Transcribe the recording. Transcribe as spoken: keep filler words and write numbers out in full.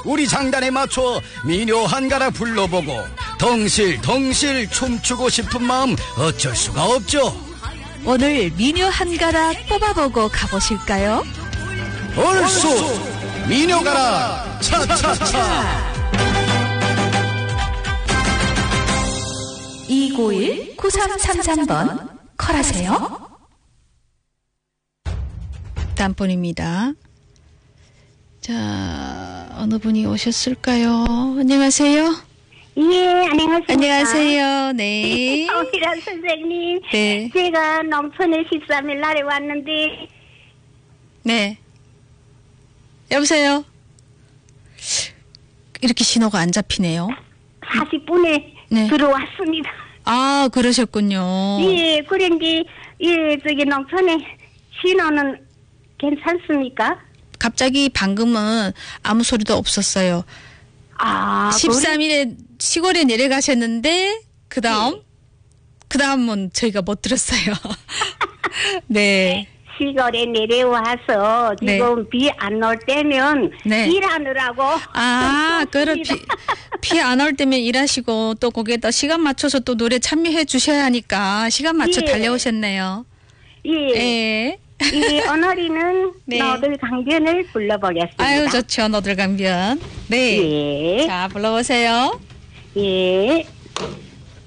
우리 장단에 맞춰 미녀 한가라 불러보고 덩실 덩실 춤추고 싶은 마음 어쩔 수가 없죠. 오늘 미녀 한가락 뽑아보고 가보실까요? 얼쑤 미녀가라 차차차. 이구일 구삼삼삼 번 콜하세요. 다음 분입니다. 자, 어느 분이 오셨을까요? 안녕하세요. 예, 안녕하세요. 안녕하세요. 네. 성실한 선생님. 네. 제가 농촌에 십삼 일 날에 왔는데. 네. 여보세요? 이렇게 신호가 안 잡히네요. 사십 분에 네. 들어왔습니다. 아, 그러셨군요. 예, 그런데, 예, 저기 농촌에 신호는 괜찮습니까? 갑자기 방금은 아무 소리도 없었어요. 아, 십삼 일에 시골에 내려가셨는데 그 다음? 그 다음은 저희가 못 들었어요. 네. 시골에 내려와서 지금 네. 비 안 올 때면 네. 일하느라고. 아, 그럼 비, 좀 비 안 올 때면 일하시고 또 거기에다 시간 맞춰서 또 노래 참여해 주셔야 하니까 시간 맞춰 예. 달려오셨네요. 예. 예. 이 오늘이는 네. 너들 강변을 불러보겠습니다. 아유, 좋죠. 너들 강변. 네. 예. 자, 불러보세요. 예.